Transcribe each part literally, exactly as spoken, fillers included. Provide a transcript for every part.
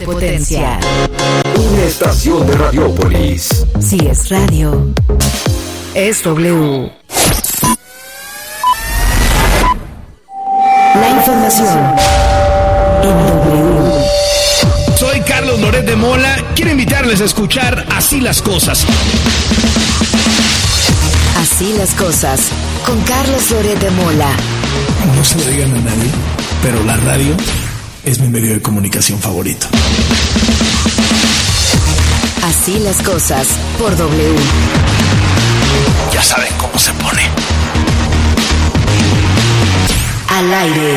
Potencia. Una estación de Radiópolis. Si es radio, es W. La información en W. Soy Carlos Loret de Mola. Quiero invitarles a escuchar Así las Cosas. Así las Cosas, con Carlos Loret de Mola. No se lo digan a nadie, pero la radio es mi medio de comunicación favorito. Así las Cosas, por W. Ya saben cómo se pone. Al aire.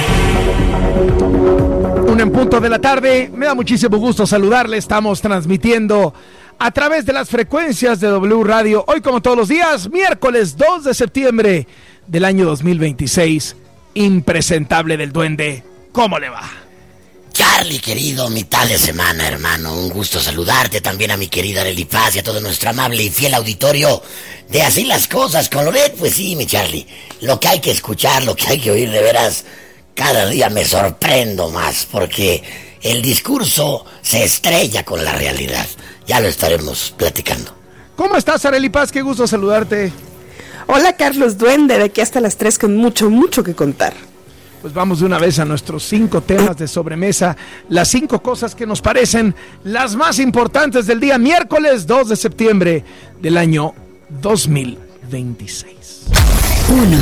Un en punto de la tarde. Me da muchísimo gusto saludarle. Estamos transmitiendo a través de las frecuencias de W Radio. Hoy, como todos los días, miércoles dos de septiembre del año dos mil veintiséis. Impresentable del Duende. ¿Cómo le va? Charlie, querido, mitad de semana, hermano. Un gusto saludarte, también a mi querida Arely Paz y a todo nuestro amable y fiel auditorio de Así las Cosas con Loret. Pues sí, mi Charlie, lo que hay que escuchar, lo que hay que oír, de veras, cada día me sorprendo más, porque el discurso se estrella con la realidad. Ya lo estaremos platicando. ¿Cómo estás, Arely Paz? Qué gusto saludarte. Hola, Carlos Duende, de aquí hasta las tres con mucho, mucho que contar. Pues vamos de una vez a nuestros cinco temas de sobremesa, las cinco cosas que nos parecen las más importantes del día, miércoles dos de septiembre del año dos mil veintiséis. Uno.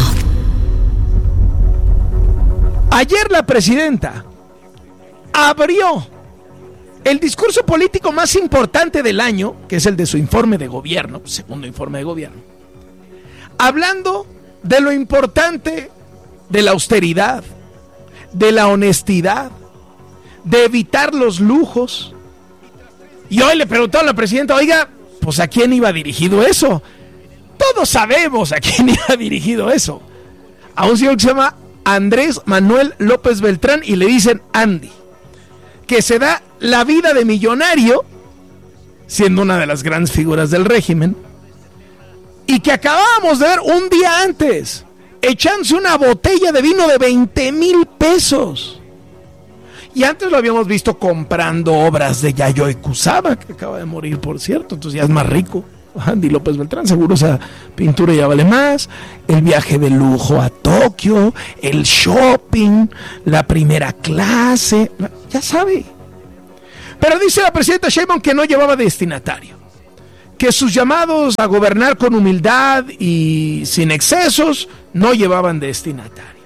Ayer la presidenta abrió el discurso político más importante del año, que es el de su informe de gobierno, segundo informe de gobierno, hablando de lo importante de la austeridad, de la honestidad, de evitar los lujos. Y hoy le preguntó a la presidenta, oiga, pues ¿a quién iba dirigido eso? Todos sabemos a quién iba dirigido eso. A un señor que se llama Andrés Manuel López Beltrán, y le dicen Andy, que se da la vida de millonario, siendo una de las grandes figuras del régimen, y que acabábamos de ver un día antes, echándose una botella de vino de veinte mil pesos. Y antes lo habíamos visto comprando obras de Yayoi Kusama, que acaba de morir, por cierto, entonces ya es más rico. Andy López Beltrán, seguro esa pintura ya vale más. El viaje de lujo a Tokio, el shopping, la primera clase, ya sabe. Pero dice la presidenta Sheinbaum que no llevaba destinatario, que sus llamados a gobernar con humildad y sin excesos no llevaban destinatario.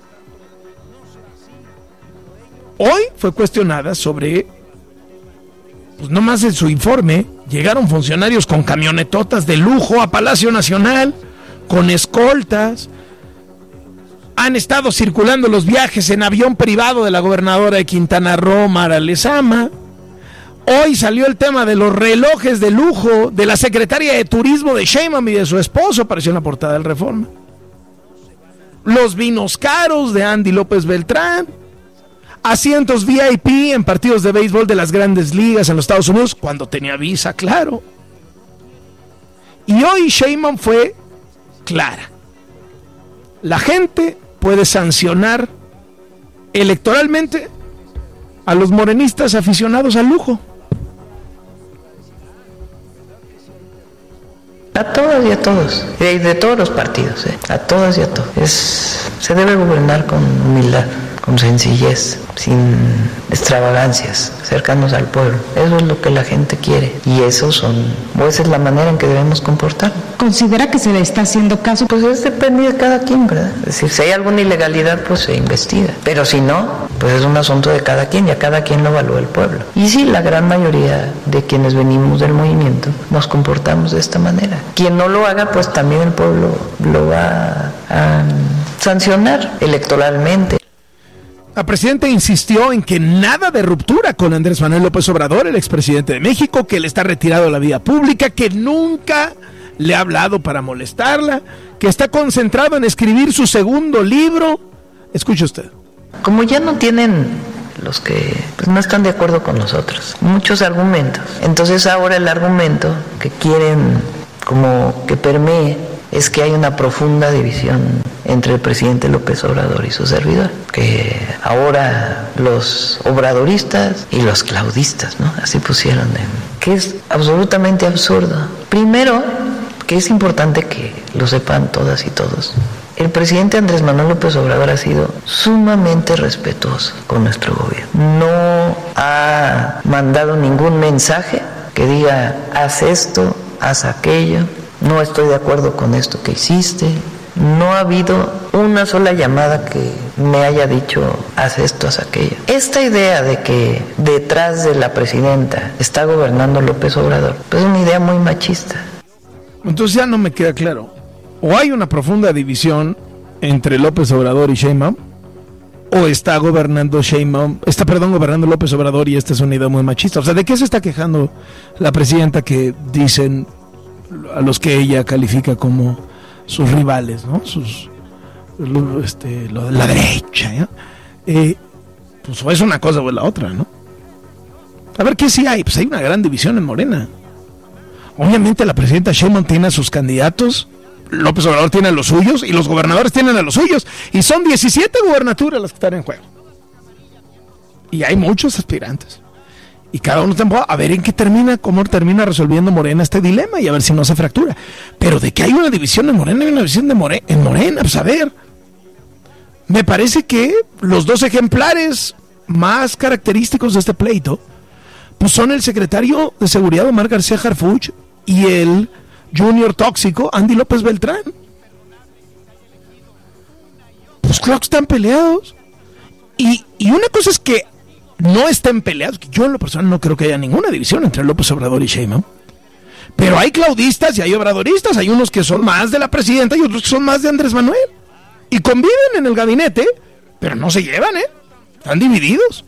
Hoy fue cuestionada sobre, pues no más en su informe, llegaron funcionarios con camionetotas de lujo a Palacio Nacional, con escoltas, han estado circulando los viajes en avión privado de la gobernadora de Quintana Roo, Mara Lezama. Hoy salió el tema de los relojes de lujo de la secretaria de Turismo de Sheinbaum y de su esposo, apareció en la portada del Reforma. Los vinos caros de Andy López Beltrán, asientos V I P en partidos de béisbol de las grandes ligas en los Estados Unidos, cuando tenía visa, claro. Y hoy Sheinbaum fue clara. La gente puede sancionar electoralmente a los morenistas aficionados al lujo. A todas y a todos, de, de todos los partidos, ¿eh? A todas y a todos. Es, se debe gobernar con humildad, con sencillez, sin extravagancias, cercanos al pueblo. Eso es lo que la gente quiere y eso son, o esa es la manera en que debemos comportarnos. ¿Considera que se le está haciendo caso? Pues es depende de cada quien, ¿verdad? Es decir, si hay alguna ilegalidad, pues se investiga, pero si no, pues es un asunto de cada quien y a cada quien lo evalúa el pueblo. Y sí, la gran mayoría de quienes venimos del movimiento nos comportamos de esta manera. Quien no lo haga, pues también el pueblo lo va a sancionar electoralmente. La presidenta insistió en que nada de ruptura con Andrés Manuel López Obrador, el expresidente de México, que él está retirado de la vida pública, que nunca le ha hablado para molestarla, que está concentrado en escribir su segundo libro. Escuche usted. Como ya no tienen los que pues, no están de acuerdo con nosotros muchos argumentos, entonces ahora el argumento que quieren como que permee es que hay una profunda división entre el presidente López Obrador y su servidor, que ahora los obradoristas y los claudistas, ¿no? Así pusieron, en, que es absolutamente absurdo. Primero, que es importante que lo sepan todas y todos, el presidente Andrés Manuel López Obrador ha sido sumamente respetuoso con nuestro gobierno. No ha mandado ningún mensaje que diga, haz esto, haz aquello, no estoy de acuerdo con esto que hiciste. No ha habido una sola llamada que me haya dicho, haz esto, haz aquello. Esta idea de que detrás de la presidenta está gobernando López Obrador, pues es una idea muy machista. Entonces ya no me queda claro. O hay una profunda división entre López Obrador y Sheinbaum, o está gobernando Sheinbaum, está, perdón, gobernando López Obrador y esta es una idea muy machista. O sea, ¿de qué se está quejando la presidenta que dicen a los que ella califica como sus rivales, ¿no? Sus, lo, este, lo de la derecha, ¿ya? Eh, pues o es una cosa o es la otra, ¿no? A ver, ¿qué sí hay? Pues hay una gran división en Morena. Obviamente la presidenta Sheinbaum tiene a sus candidatos, López Obrador tiene a los suyos y los gobernadores tienen a los suyos. Y son diecisiete gubernaturas las que están en juego. Y hay muchos aspirantes. Y cada uno está a ver en qué termina, cómo termina resolviendo Morena este dilema y a ver si no se fractura. Pero de que hay una división en Morena, hay una división de More- en Morena, pues a ver. Me parece que los dos ejemplares más característicos de este pleito, pues son el secretario de Seguridad Omar García Harfuch y el junior tóxico Andy López Beltrán. Pues claro que están peleados. Y, y una cosa es que no estén peleados, que yo en lo personal no creo que haya ninguna división entre López Obrador y Sheinbaum. Pero hay claudistas y hay obradoristas, hay unos que son más de la presidenta y otros que son más de Andrés Manuel. Y conviven en el gabinete, pero no se llevan, ¿eh? Están divididos.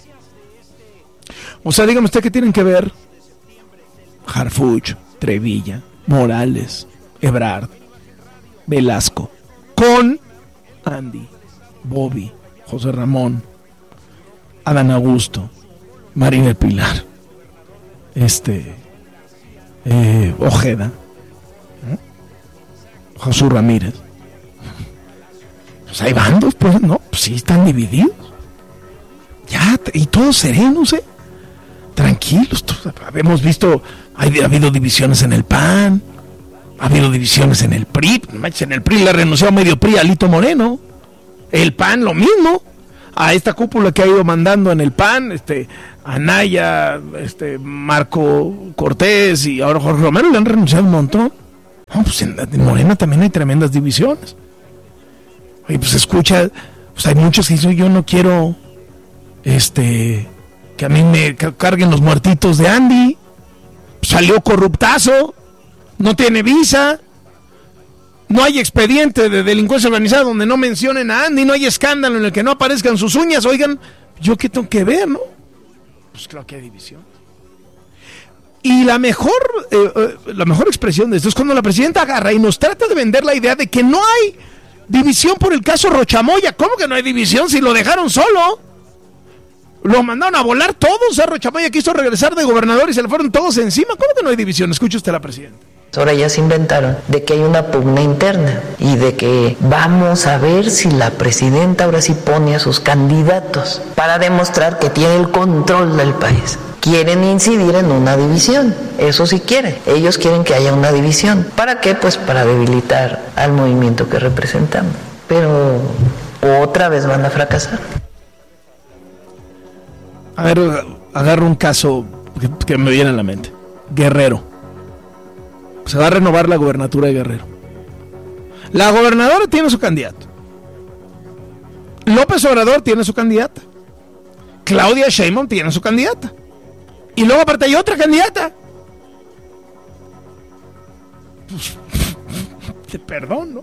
O sea, dígame usted qué tienen que ver Harfuch, Trevilla, Morales, Ebrard, Velasco, con Andy, Bobby, José Ramón, Adán Augusto, Maribel Pilar, este, eh, Ojeda, ¿eh? Jesús Ramírez. Pues hay bandos, pues, ¿no? Pues sí, están divididos. Ya, y todos serenos, ¿eh? Tranquilos. Hemos visto, ha habido divisiones en el P A N, ha habido divisiones en el P R I. En el P R I le ha renunciado medio P R I a Alito Moreno. El P A N lo mismo. A esta cúpula que ha ido mandando en el P A N, este, Anaya, este, Marco Cortés y ahora Jorge Romero le han renunciado un montón. No, pues en, en Morena también hay tremendas divisiones. Oye, pues escucha, pues hay muchos que dicen, yo no quiero, este, que a mí me carguen los muertitos de Andy. Salió corruptazo, no tiene visa, no hay expediente de delincuencia organizada donde no mencionen a Andy, no hay escándalo en el que no aparezcan sus uñas. Oigan, ¿yo qué tengo que ver, no? Pues claro que hay división. Y la mejor, eh, eh, la mejor expresión de esto es cuando la presidenta agarra y nos trata de vender la idea de que no hay división por el caso Rochamoya. ¿Cómo que no hay división si lo dejaron solo? Lo mandaron a volar todos. A Rochamoya quiso regresar de gobernador y se le fueron todos encima. ¿Cómo que no hay división? Escuche usted a la presidenta. Ahora ya se inventaron de que hay una pugna interna y de que vamos a ver si la presidenta ahora sí pone a sus candidatos para demostrar que tiene el control del país. Quieren incidir en una división, eso sí quieren. Ellos quieren que haya una división. ¿Para qué? Pues para debilitar al movimiento que representamos. Pero otra vez van a fracasar. A ver, agarro un caso que, que me viene a la mente. Guerrero. Se va a renovar la gobernatura de Guerrero. La gobernadora tiene su candidato. López Obrador tiene su candidata. Claudia Sheinbaum tiene su candidata. Y luego aparte hay otra candidata. Pues, te perdono.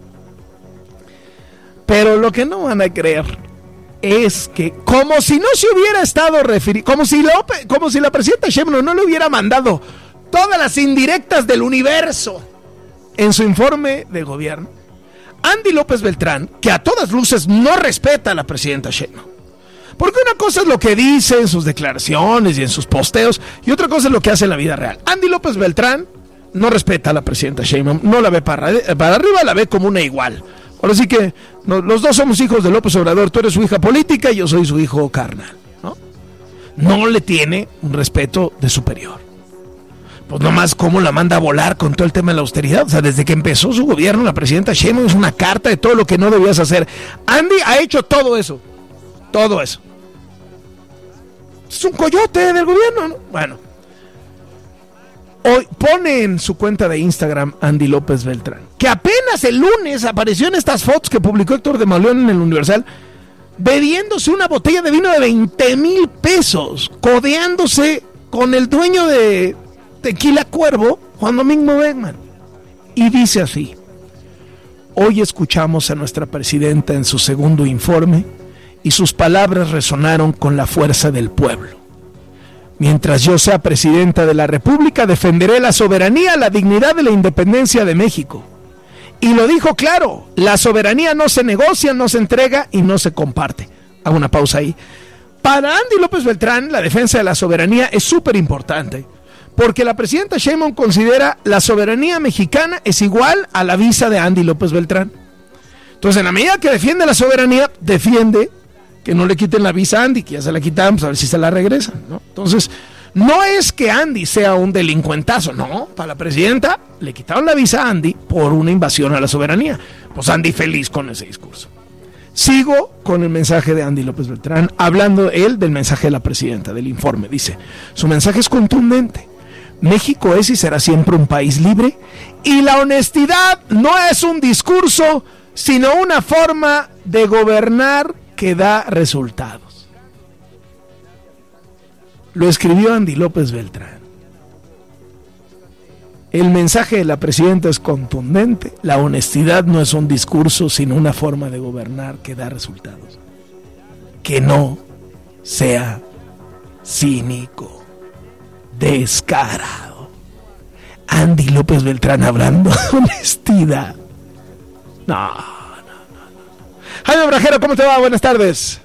Pero lo que no van a creer es que como si no se hubiera estado refiriendo, como si López, como si la presidenta Sheinbaum no le hubiera mandado todas las indirectas del universo en su informe de gobierno, Andy López Beltrán, que a todas luces no respeta a la presidenta Sheinbaum. Porque una cosa es lo que dice en sus declaraciones y en sus posteos, y otra cosa es lo que hace en la vida real. Andy López Beltrán no respeta a la presidenta Sheinbaum, no la ve para, para arriba, la ve como una igual. Ahora sí que no, los dos somos hijos de López Obrador, tú eres su hija política y yo soy su hijo carnal, ¿no? No le tiene un respeto de superior. Pues nomás cómo la manda a volar con todo el tema de la austeridad. O sea, desde que empezó su gobierno, la presidenta Sheinbaum es una carta de todo lo que no debías hacer. Andy ha hecho todo eso, todo eso. Es un coyote del gobierno, ¿no? Bueno, hoy pone en su cuenta de Instagram Andy López Beltrán, que apenas el lunes apareció en estas fotos que publicó Héctor de Mauleón en el Universal, bebiéndose una botella de vino de veinte mil pesos, codeándose con el dueño de Tequila Cuervo, Juan Domingo Beckman. Y dice así: hoy escuchamos a nuestra presidenta en su segundo informe y sus palabras resonaron con la fuerza del pueblo. Mientras yo sea presidenta de la República, defenderé la soberanía, la dignidad y la independencia de México. Y lo dijo claro, la soberanía no se negocia, no se entrega y no se comparte. Hago una pausa ahí. Para Andy López Beltrán, la defensa de la soberanía es súper importante, porque la presidenta Sheinbaum considera la soberanía mexicana es igual a la visa de Andy López Beltrán. Entonces, en la medida que defiende la soberanía, defiende que no le quiten la visa a Andy, que ya se la quitaron, pues a ver si se la regresan, ¿no? Entonces, no es que Andy sea un delincuentazo, no, para la presidenta le quitaron la visa a Andy por una invasión a la soberanía. Pues Andy feliz con ese discurso. Sigo con el mensaje de Andy López Beltrán, hablando él del mensaje de la presidenta, del informe. Dice, su mensaje es contundente. México es y será siempre un país libre, y la honestidad no es un discurso, sino una forma de gobernar que da resultados. Lo escribió Andy López Beltrán. El mensaje de la presidenta es contundente. La honestidad no es un discurso, sino una forma de gobernar que da resultados. Que no sea cínico, descarado. Andy López Beltrán hablando de honestidad. No. Jaime Brajero, ¿cómo te va? Buenas tardes.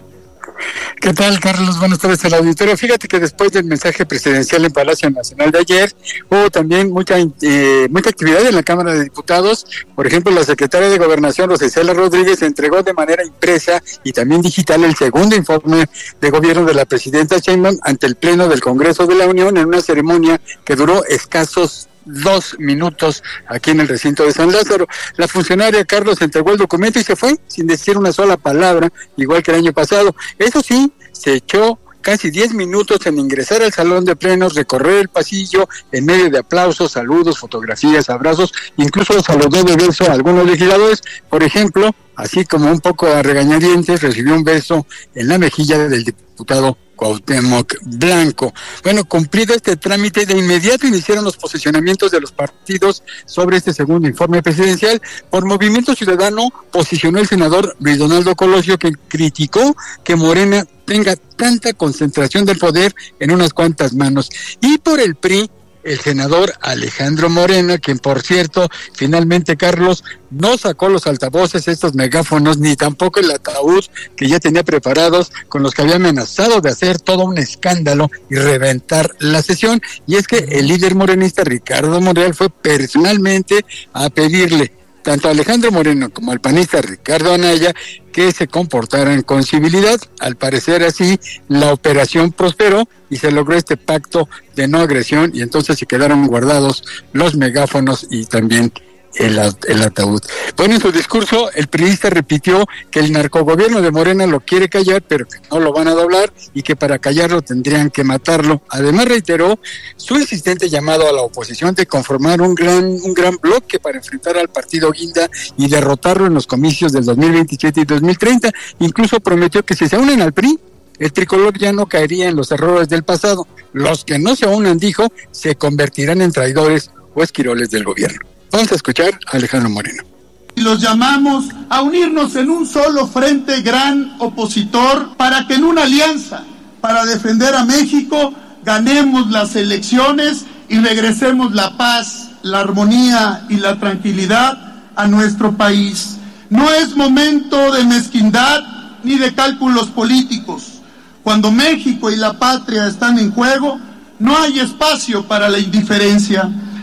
¿Qué tal, Carlos? Buenas tardes al auditorio. Fíjate que después del mensaje presidencial en Palacio Nacional de ayer, hubo también mucha eh, mucha actividad en la Cámara de Diputados. Por ejemplo, la secretaria de Gobernación, Rosa Isela Rodríguez, entregó de manera impresa y también digital el segundo informe de gobierno de la presidenta Sheinbaum ante el Pleno del Congreso de la Unión en una ceremonia que duró escasos dos minutos aquí en el recinto de San Lázaro. La funcionaria, Carlos, entregó el documento y se fue sin decir una sola palabra, igual que el año pasado. Eso sí, se echó casi diez minutos en ingresar al salón de plenos, recorrer el pasillo en medio de aplausos, saludos, fotografías, abrazos, incluso saludó de beso a algunos legisladores. Por ejemplo, así como un poco a regañadientes, recibió un beso en la mejilla del diputado Cuauhtémoc Blanco. Bueno, cumplido este trámite, de inmediato iniciaron los posicionamientos de los partidos sobre este segundo informe presidencial. Por Movimiento Ciudadano posicionó el senador Luis Donaldo Colosio, que criticó que Morena tenga tanta concentración del poder en unas cuantas manos. Y por el P R I, el senador Alejandro Moreno, quien por cierto, finalmente, Carlos, no sacó los altavoces, estos megáfonos, ni tampoco el ataúd que ya tenía preparados, con los que había amenazado de hacer todo un escándalo y reventar la sesión. Y es que el líder morenista Ricardo Monreal fue personalmente a pedirle tanto a Alejandro Moreno como al panista Ricardo Anaya que se comportaran con civilidad. Al parecer así la operación prosperó y se logró este pacto de no agresión, y entonces se quedaron guardados los megáfonos y también el, el ataúd. Bueno, en su discurso el priista repitió que el narcogobierno de Morena lo quiere callar, pero que no lo van a doblar y que para callarlo tendrían que matarlo. Además reiteró su insistente llamado a la oposición de conformar un gran un gran bloque para enfrentar al partido Guinda y derrotarlo en los comicios del dos mil veintisiete y dos mil treinta. Incluso prometió que si se unen al P R I, el tricolor ya no caería en los errores del pasado. Los que no se unan, dijo, se convertirán en traidores o esquiroles del gobierno. Vamos a escuchar a Alejandro Moreno. Y los llamamos a unirnos en un solo frente gran opositor para que en una alianza para defender a México ganemos las elecciones y regresemos la paz, la armonía y la tranquilidad a nuestro país. No es momento de mezquindad ni de cálculos políticos. Cuando México y la patria están en juego, no hay espacio para la indiferencia.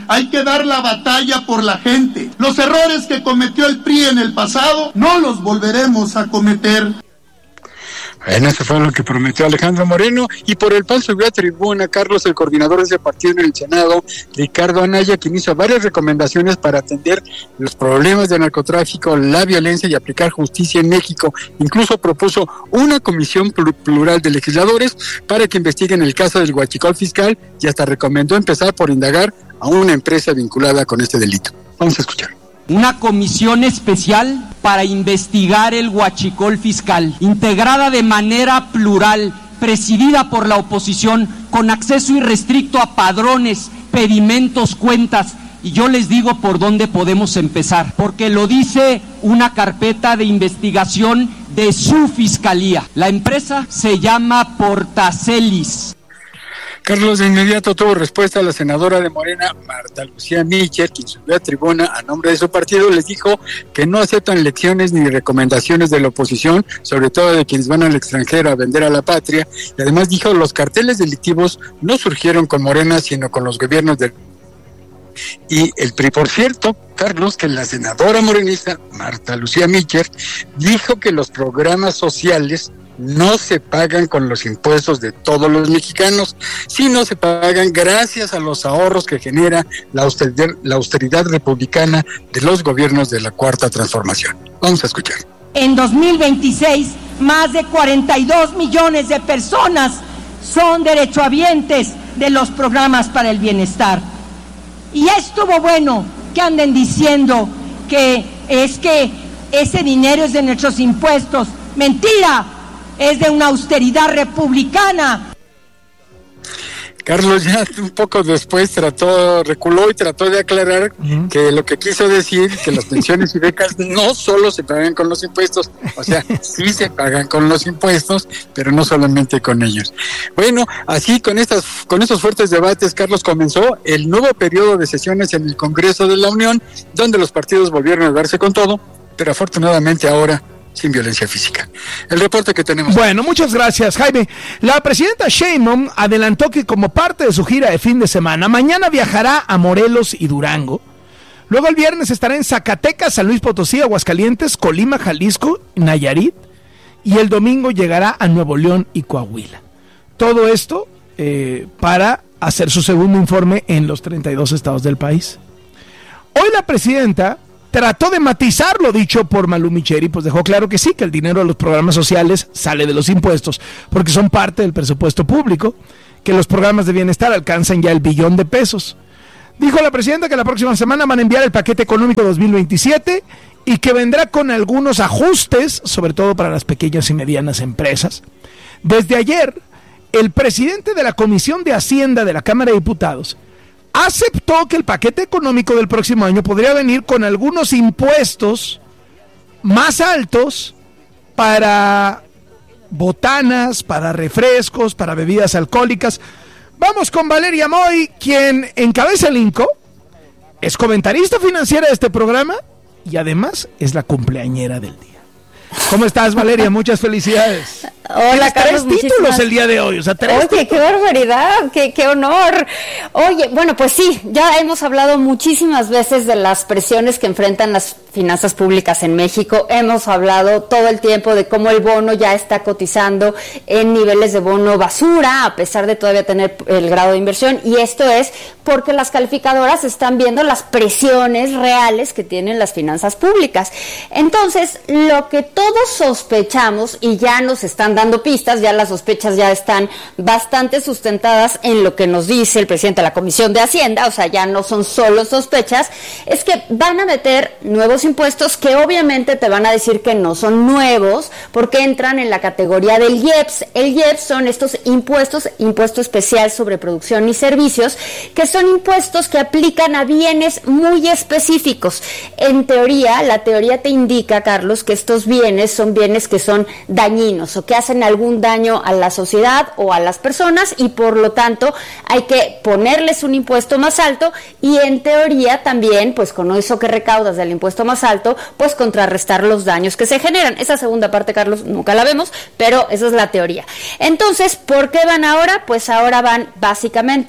Hay que dar la batalla por la gente. Los errores que cometió el P R I en el pasado no los volveremos a cometer. Bueno, eso fue lo que prometió Alejandro Moreno. Y por el P A N subió a tribuna, Carlos, el coordinador de ese partido en el Senado, Ricardo Anaya, quien hizo varias recomendaciones para atender los problemas de narcotráfico, la violencia y aplicar justicia en México. Incluso propuso una comisión plural de legisladores para que investiguen el caso del huachicol fiscal y hasta recomendó empezar por indagar a una empresa vinculada con este delito. Vamos a escuchar. Una comisión especial para investigar el huachicol fiscal, integrada de manera plural, presidida por la oposición, con acceso irrestricto a padrones, pedimentos, cuentas. Y yo les digo por dónde podemos empezar, porque lo dice una carpeta de investigación de su fiscalía. La empresa se llama Portacelis. Carlos, de inmediato tuvo respuesta a la senadora de Morena, Marta Lucía Mitchell, quien subió a tribuna a nombre de su partido. Les dijo que no aceptan lecciones ni recomendaciones de la oposición, sobre todo de quienes van al extranjero a vender a la patria. Y además dijo, los carteles delictivos no surgieron con Morena, sino con los gobiernos del... Y el P R I, por cierto, Carlos, que la senadora morenista, Marta Lucía Mitchell, dijo que los programas sociales no se pagan con los impuestos de todos los mexicanos, sino se pagan gracias a los ahorros que genera la austeridad, la austeridad republicana de los gobiernos de la Cuarta Transformación. Vamos a escuchar. En dos mil veintiséis, más de cuarenta y dos millones de personas son derechohabientes de los programas para el bienestar. Y estuvo bueno que anden diciendo que es que ese dinero es de nuestros impuestos. ¡Mentira! Es de una austeridad republicana. Carlos ya un poco después trató, reculó y trató de aclarar uh-huh. que lo que quiso decir, que las pensiones y becas no solo se pagan con los impuestos, o sea, sí se pagan con los impuestos, pero no solamente con ellos. Bueno, así con estas, con estos fuertes debates, Carlos, comenzó el nuevo periodo de sesiones en el Congreso de la Unión, donde los partidos volvieron a darse con todo, pero afortunadamente ahora sin violencia física. El reporte que tenemos. Bueno, muchas gracias, Jaime. La presidenta Sheinbaum adelantó que como parte de su gira de fin de semana, mañana viajará a Morelos y Durango. Luego el viernes estará en Zacatecas, San Luis Potosí, Aguascalientes, Colima, Jalisco, Nayarit. Y el domingo llegará a Nuevo León y Coahuila. Todo esto eh, para hacer su segundo informe en los treinta y dos estados del país. Hoy la presidenta trató de matizar lo dicho por Malú Micheri, pues dejó claro que sí, que el dinero de los programas sociales sale de los impuestos, porque son parte del presupuesto público, que los programas de bienestar alcanzan ya el billón de pesos. Dijo la presidenta que la próxima semana van a enviar el paquete económico dos mil veintisiete y que vendrá con algunos ajustes, sobre todo para las pequeñas y medianas empresas. Desde ayer, el presidente de la Comisión de Hacienda de la Cámara de Diputados aceptó que el paquete económico del próximo año podría venir con algunos impuestos más altos para botanas, para refrescos, para bebidas alcohólicas. Vamos con Valeria Moy, quien encabeza el INCO, es comentarista financiera de este programa y además es la cumpleañera del día. ¿Cómo estás, Valeria? Muchas felicidades. Hola, Carlos. Tres títulos el día de hoy. O sea, tres Oye, títulos. Qué barbaridad, qué, qué honor. Oye, bueno, pues sí, ya hemos hablado muchísimas veces de las presiones que enfrentan las finanzas públicas en México. Hemos hablado todo el tiempo de cómo el bono ya está cotizando en niveles de bono basura, a pesar de todavía tener el grado de inversión. Y esto es porque las calificadoras están viendo las presiones reales que tienen las finanzas públicas. Entonces, lo que todos sospechamos, y ya nos están dando pistas, ya las sospechas ya están bastante sustentadas en lo que nos dice el presidente de la Comisión de Hacienda, o sea, ya no son solo sospechas, es que van a meter nuevos impuestos que obviamente te van a decir que no son nuevos, porque entran en la categoría del I E P S. El I E P S son estos impuestos, impuesto especial sobre producción y servicios, que son impuestos que aplican a bienes muy específicos. En teoría, la teoría te indica, Carlos, que estos bienes son bienes que son dañinos o que hacen algún daño a la sociedad o a las personas, y por lo tanto hay que ponerles un impuesto más alto, y en teoría también, pues con eso que recaudas del impuesto más alto, pues contrarrestar los daños que se generan. Esa segunda parte, Carlos, nunca la vemos, pero esa es la teoría. Entonces, ¿por qué van ahora? Pues ahora van básicamente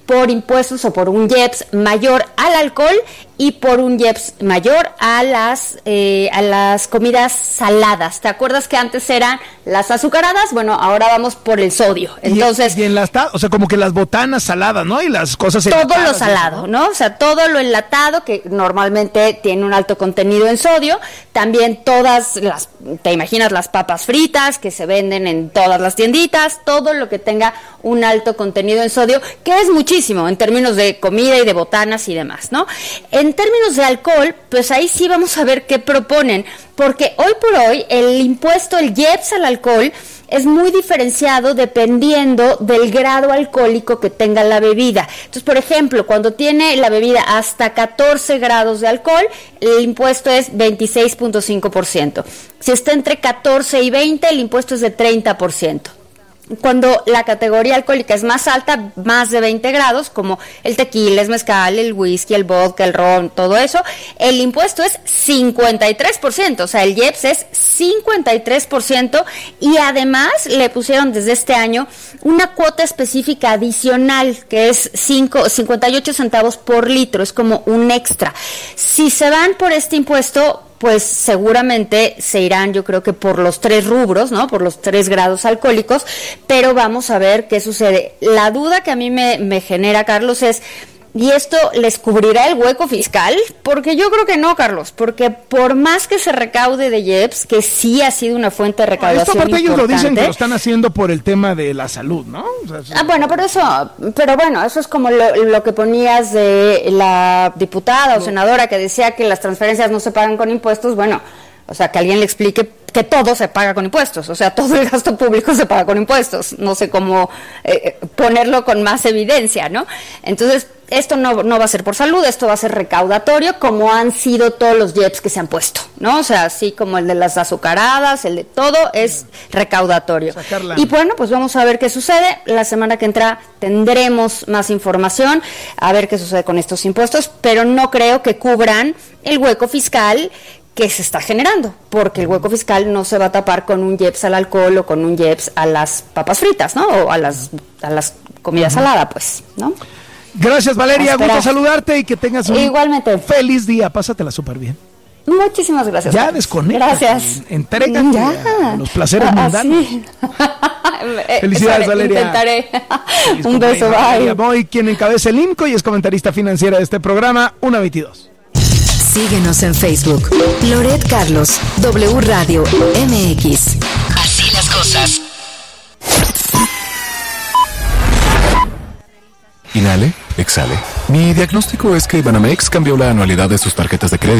por impuestos o por un I E P S mayor al alcohol y por un I E P S mayor a las eh, a las comidas saladas. ¿Te acuerdas que antes eran las azucaradas? Bueno, ahora vamos por el sodio. Entonces, y, y enlatado, o sea, como que las botanas saladas, ¿no? Y las cosas todo lo salado, ¿no? O sea, todo lo enlatado que normalmente tiene un alto contenido en sodio, también todas las, te imaginas las papas fritas que se venden en todas las tienditas, todo lo que tenga un alto contenido en sodio, que es muchísimo en términos de comida y de botanas y demás, ¿no? En términos de alcohol, pues ahí sí vamos a ver qué proponen, porque hoy por hoy el impuesto, el I E P S al alcohol, es muy diferenciado dependiendo del grado alcohólico que tenga la bebida. Entonces, por ejemplo, cuando tiene la bebida hasta catorce grados de alcohol, el impuesto es veintiséis punto cinco por ciento. Si está entre catorce y veinte, el impuesto es de treinta por ciento. Cuando la categoría alcohólica es más alta, más de veinte grados, como el tequila, el mezcal, el whisky, el vodka, el ron, todo eso, el impuesto es cincuenta y tres por ciento, o sea, el I E P S es cincuenta y tres por ciento, y además le pusieron desde este año una cuota específica adicional, que es cinco, cincuenta y ocho centavos por litro, es como un extra. Si se van por este impuesto, pues seguramente se irán, yo creo que por los tres rubros, ¿no? Por los tres grados alcohólicos, pero vamos a ver qué sucede. La duda que a mí me, me genera, Carlos, es, ¿y esto les cubrirá el hueco fiscal? Porque yo creo que no, Carlos, porque por más que se recaude de I E P S, que sí ha sido una fuente de recaudación Esto aparte importante, ellos lo dicen que lo están haciendo por el tema de la salud, ¿no? O sea, sí. Ah, bueno, pero eso, pero bueno, eso es como lo, lo que ponías de la diputada o no. senadora que decía que las transferencias no se pagan con impuestos. Bueno, o sea, que alguien le explique que todo se paga con impuestos, o sea, todo el gasto público se paga con impuestos. No sé cómo eh, ponerlo con más evidencia, ¿no? Entonces, esto no, no va a ser por salud, esto va a ser recaudatorio, como han sido todos los I E P S que se han puesto, ¿no? O sea, así como el de las azucaradas, el de todo es recaudatorio. Sacarla. Y bueno, pues vamos a ver qué sucede. La semana que entra tendremos más información, a ver qué sucede con estos impuestos, pero no creo que cubran el hueco fiscal que se está generando, porque el hueco fiscal no se va a tapar con un I E P S al alcohol o con un I E P S a las papas fritas, ¿no? O a las, a las comidas uh-huh. saladas, pues, ¿no? Gracias, Valeria, gusto saludarte y que tengas un Igualmente. feliz día, pásatela súper bien. Muchísimas gracias. Ya desconecta. Gracias. Entrégate ya. a los placeres ah, mundanos. Sí. Felicidades, Valeria. Intentaré. Feliz un beso, bye. Voy, quien encabeza el I M C O y es comentarista financiera de este programa, una veintidós. Síguenos en Facebook. Loret Carlos, W Radio M X. Así las cosas. Inhale, exhale. Mi diagnóstico es que Banamex cambió la anualidad de sus tarjetas de crédito.